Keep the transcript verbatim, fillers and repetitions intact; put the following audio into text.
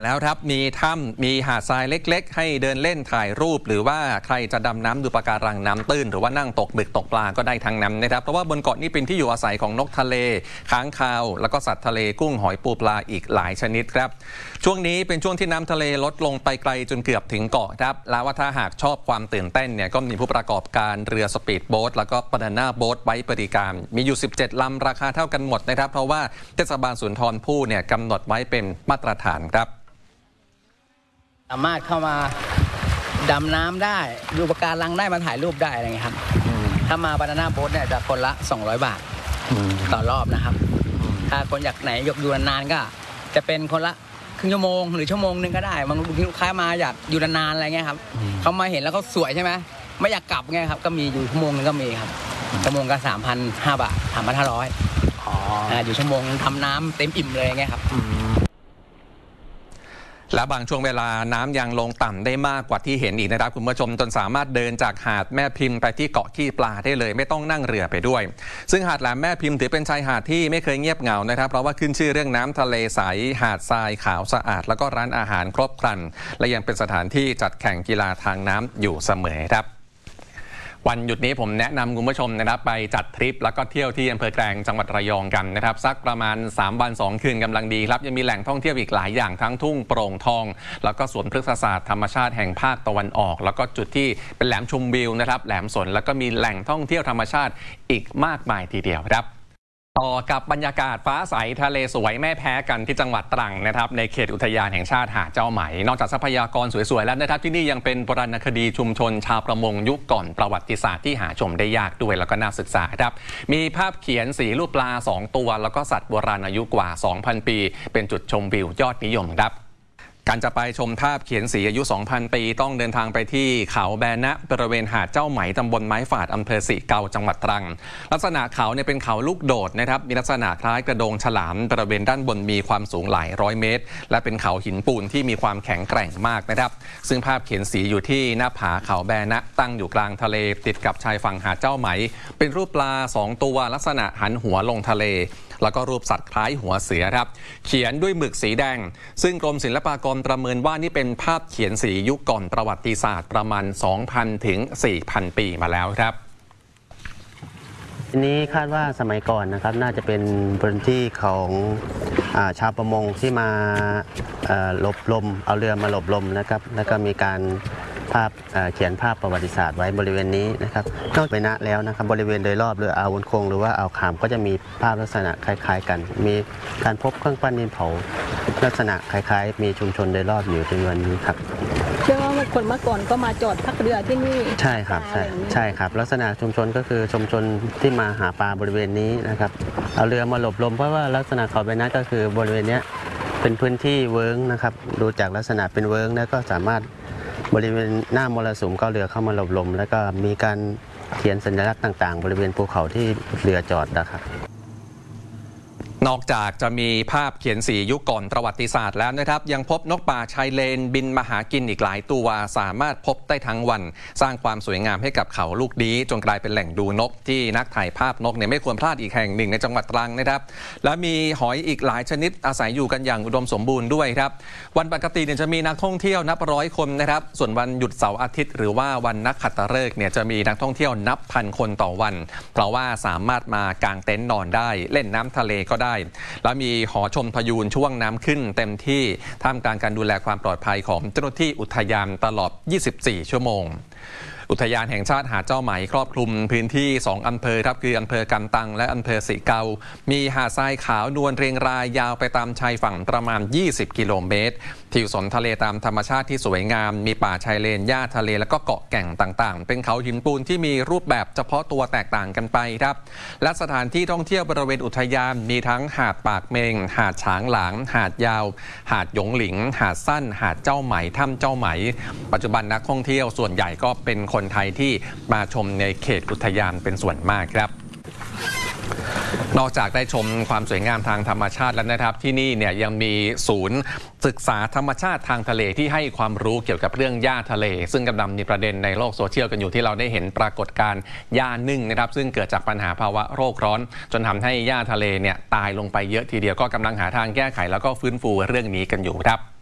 แล้วครับมีถ้ำมีหาดทรายเล็กๆให้เดินเล่นถ่ายรูปหรือว่าใครจะดำน้ำดูปะการังน้ำตื้นหรือว่านั่งตกหมึกตกปลาก็ได้ทั้งนั้นนะครับเพราะว่าบนเกาะนี้เป็นที่อยู่อาศัยของนกทะเลค้างคาวแล้วก็สัตว์ทะเลกุ้งหอยปูปลาอีกหลายชนิดครับช่วงนี้เป็นช่วงที่น้ำทะเลลดลงไปไกลจนเกือบถึงเกาะครับแล้วว่าถ้าหากชอบความตื่นเต้นเนี่ยก็มีผู้ประกอบการเรือสปีดโบ๊ทแล้วก็บานาน่าโบ๊ทไว้บริการมีอยู่สิบเจ็ดลำราคาเท่ากันหมดนะครับเพราะว่าเทศบาลสุนทรภู่เนี่ยกำหนดไว้เป็นมาตรฐานครับสามารถเข้ามาดำน้ำได้ดูปะการังได้มาถ่ายรูปได้อะไรอย่างเงี้ยครับถ้ามาบานาน่าโบ๊ทเนี่ยจะคนละสองร้อยบาทต่อรอบนะครับถ้าคนอยากไหนอยากอยู่นานๆก็จะเป็นคนละครึ่งชั่วโมงหรือชั่วโมงนึงก็ได้บางทีลูกค้ามาอยากอยู่นานๆอะไรเงี้ยครับเขามาเห็นแล้วเขาสวยใช่ไหมไม่อยากกลับไงครับก็มีอยู่ชั่วโมงนึงก็มีครับชั่วโมงก็สามพันห้าบาทสามพันห้าร้อยอยู่ชั่วโมงทำน้ำเต็มอิ่มเลยไงครับและบางช่วงเวลาน้ำยังลงต่ำได้มากกว่าที่เห็นอีกนะครับคุณผู้ชมจนสามารถเดินจากหาดแม่พิมพ์ไปที่เกาะขี้ปลาได้เลยไม่ต้องนั่งเรือไปด้วยซึ่งหาดแหลมแม่พิมพ์ถือเป็นชายหาดที่ไม่เคยเงียบเหงานะครับเพราะว่าขึ้นชื่อเรื่องน้ำทะเลใสหาดทรายขาวสะอาดแล้วก็ร้านอาหารครบครันและยังเป็นสถานที่จัดแข่งกีฬาทางน้ำอยู่เสมอครับวันหยุดนี้ผมแนะนำคุณผู้ชมนะครับไปจัดทริปแล้วก็เที่ยวที่อำเภอแกลงจังหวัดระยองกันนะครับสักประมาณสามวันสองคืนกำลังดีครับยังมีแหล่งท่องเที่ยวอีกหลายอย่างทั้งทุ่งโปร่งทองแล้วก็สวนพฤกษศาสตร์ธรรมชาติแห่งภาคตะวันออกแล้วก็จุดที่เป็นแหลมชมวิวนะครับแหลมสนแล้วก็มีแหล่งท่องเที่ยวธรรมชาติอีกมากมายทีเดียวครับต่อกับบรรยากาศฟ้าใสทะเลสวยไม่แพ้กันที่จังหวัดตรังนะครับในเขตอุทยานแห่งชาติหาดเจ้าไหมนอกจากทรัพยากรสวยๆแล้วนะครับที่นี่ยังเป็นโบราณคดีชุมชนชาวประมงยุคก่อนประวัติศาสตร์ที่หาชมได้ยากด้วยแล้วก็น่าศึกษาครับมีภาพเขียนสีรูปปลาสองตัวแล้วก็สัตว์โบราณอายุกว่า สองพัน ปีเป็นจุดชมวิวยอดนิยมครับการจะไปชมภาพเขียนสีอายุ สองพัน ปีต้องเดินทางไปที่เขาแบนะบริเวณหาดเจ้าไหมตำบลไม้ฝาดอำเภอสิเกาจังหวัดตรังลักษณะเขาเนี่ยเป็นเขาลูกโดดนะครับมีลักษณะคล้ายกระโดงฉลามบริเวณด้านบนมีความสูงหลายร้อยเมตรและเป็นเขาหินปูนที่มีความแข็งแกร่งมากนะครับซึ่งภาพเขียนสีอยู่ที่หน้าผาเขาแบนะตั้งอยู่กลางทะเลติดกับชายฝั่งหาดเจ้าไหมเป็นรูปปลาสองตัวลักษณะหันหัวลงทะเลแล้วก็รูปสัตว์คล้ายหัวเสือครับเขียนด้วยหมึกสีแดงซึ่งกรมศิลปากรประเมินว่านี่เป็นภาพเขียนสียุคก่อนประวัติศาสตร์ประมาณ สองพัน ถึง สี่พัน ปีมาแล้วครับทีนี้คาดว่าสมัยก่อนนะครับน่าจะเป็นพื้นที่ของอ่าชาวประมงที่มาหลบลมเอาเรือมาหลบลมนะครับแล้วก็มีการภาพเขียนภาพประวัติศาสตร์ไว้บริเวณนี้นะครับนอกจากนั้นแล้วนะครับบริเวณโดยรอบเรืออ่าววุ้นคงหรือว่าอ่าวขามก็จะมีภาพลักษณะคล้ายๆกันมีการพบเครื่องปั้นดินเผาลักษณะคล้ายๆมีชุมชนโดยรอบอยู่ในวันนี้ครับเชื่อว่าคนเมื่อก่อนก็มาจอดพักเรือที่นี่ใช่ครับใช่ใช่ครับลักษณะชุมชนก็คือชุมชนที่มาหาปลาบริเวณนี้นะครับเอาเรือมาหลบลมเพราะว่าลักษณะเขาเป็นนั้นก็คือบริเวณนี้เป็นพื้นที่เวิ้งนะครับดูจากลักษณะเป็นเวิ้งแล้วก็สามารถบริเวณหน้ามรสุมก็เรือเข้ามาหลบลมแล้วก็มีการเขียนสัญลักษณ์ต่างๆบริเวณภูเขาที่เรือจอดนะครับนอกจากจะมีภาพเขียนสียุคก่อนประวัติศาสตร์แล้วนะครับยังพบนกป่าชายเลนบินมาหากินอีกหลายตัวสามารถพบได้ทั้งวันสร้างความสวยงามให้กับเขาลูกนี้จนกลายเป็นแหล่งดูนกที่นักถ่ายภาพนกเนี่ยไม่ควรพลาดอีกแห่งหนึ่งในจังหวัดตรังนะครับและมีหอยอีกหลายชนิดอาศัยอยู่กันอย่างอุดมสมบูรณ์ด้วยครับวันปกติเนี่ยจะมีนักท่องเที่ยวนับร้อยคนนะครับส่วนวันหยุดเสาร์อาทิตย์หรือว่าวันนักขัตฤกษ์เนี่ยจะมีนักท่องเที่ยวนับพันคนต่อวันเพราะว่าสามารถมากางเต็นท์นอนได้เล่นน้ำทะเลก็ได้และมีหอชมพยูนช่วงน้ำขึ้นเต็มที่ท่ามกลางการดูแลความปลอดภัยของเจ้าหน้าที่อุทยานตลอดยี่สิบสี่ชั่วโมงอุทยานแห่งชาติหาดเจ้าไหมครอบคลุมพื้นที่สองอำเภอครับคืออำเภอกันตังและอำเภอสิเกามีหาดทรายขาวนวลเรียงรายยาวไปตามชายฝั่งประมาณยี่สิบกิโลเมตรทิวสนทะเลตามธรรมชาติที่สวยงามมีป่าชายเลนหญ้าทะเลแล้วก็เกาะแก่งต่างๆเป็นเขาหินปูนที่มีรูปแบบเฉพาะตัวแตกต่างกันไปครับและสถานที่ท่องเที่ยวบริเวณอุทยานมีทั้งหาดปากเมงหาดฉางหลางหาดยาวหาดหยงหลิงหาดสั้นหาดเจ้าไหมถ้ำเจ้าไหมปัจจุบันนักท่องเที่ยวส่วนใหญ่ก็เป็นคนไทยที่มาชมในเขตอุทยานเป็นส่วนมากครับนอกจากได้ชมความสวยงามทางธรรมชาติแล้วนะครับที่นี่เนี่ยยังมีศูนย์ศึกษาธรรมชาติทางทะเลที่ให้ความรู้เกี่ยวกับเรื่องหญ้าทะเลซึ่งกำลังมีประเด็นในโลกโซเชียลกันอยู่ที่เราได้เห็นปรากฏการณ์หญ้านึ่งนะครับซึ่งเกิดจากปัญหาภาวะโรคร้อนจนทำให้หญ้าทะเลเนี่ยตายลงไปเยอะทีเดียวก็กำลังหาทางแก้ไขแล้วก็ฟื้นฟูเรื่องนี้กันอยู่ครับ